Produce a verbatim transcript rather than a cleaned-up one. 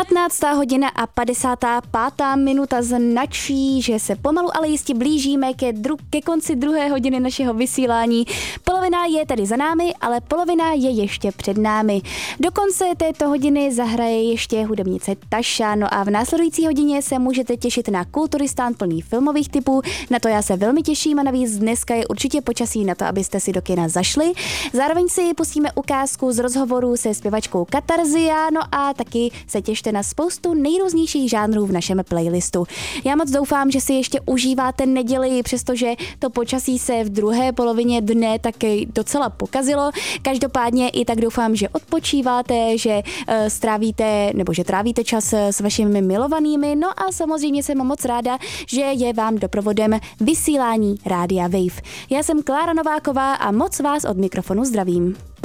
patnáctá hodina a padesátá pátá minuta značí, že se pomalu ale jistě blížíme ke, dru- ke konci druhé hodiny našeho vysílání. Polovina je tady za námi, ale polovina je ještě před námi. Do konce této hodiny zahraje ještě hudebnice Taša, no a v následující hodině se můžete těšit na Kulturistán plný filmových typů. Na to já se velmi těším a navíc dneska je určitě počasí na to, abyste si do kina zašli. Zároveň si pustíme ukázku z rozhovoru se zpěvačkou Katarzia, no a taky se těšte na spoustu nejrůznějších žánrů v našem playlistu. Já moc doufám, že si ještě užíváte neděli, přestože to počasí se v druhé polovině dne taky docela pokazilo. Každopádně i tak doufám, že odpočíváte, že uh, strávíte nebo že trávíte čas s vašimi milovanými. No a samozřejmě jsem moc ráda, že je vám doprovodem vysílání Rádia Wave. Já jsem Klára Nováková a moc vás od mikrofonu zdravím.